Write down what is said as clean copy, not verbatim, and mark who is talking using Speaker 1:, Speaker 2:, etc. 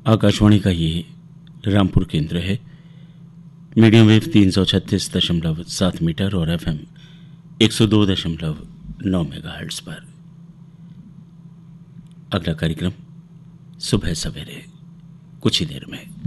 Speaker 1: आकाशवाणी का ये रामपुर केंद्र है। मीडियम वेव 336.7 मीटर और FM 102.9 मेगाहर्ट्ज पर। अगला कार्यक्रम सुबह सवेरे कुछ ही देर में।